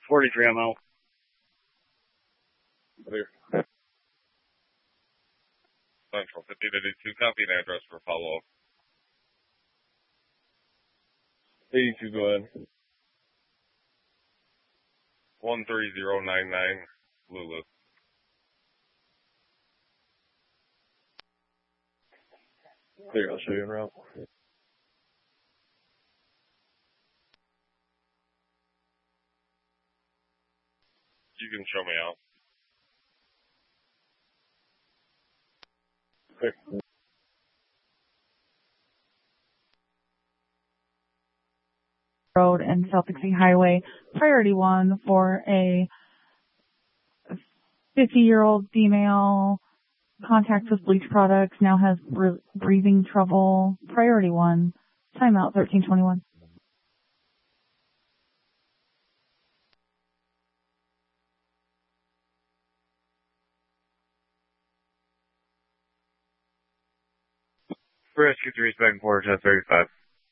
43, I'm out. Clear. Central 5082, copy an address for follow-up. 82, go ahead. 13099, Lulu. Clear, I'll show you en route. You can show me out. Clear. Road and South Dixie Highway, priority 1 for a 50-year-old female, contacts with bleach products, now has breathing trouble, priority 1, timeout 1321. Rescue 3, second quarter, 1035.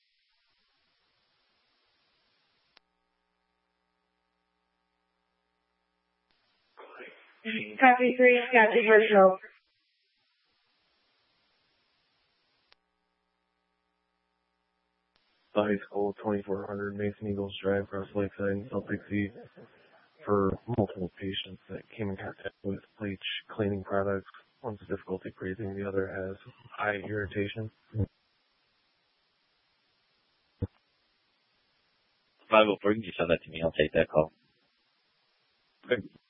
Copy 3, got the personal. High School, 2400 Mason Eagles Drive, across Lakeside in South Dixie, for multiple patients that came in contact with bleach cleaning products. One's difficulty breathing, the other has eye irritation. 504, you can just send that to me. I'll take that call. Okay.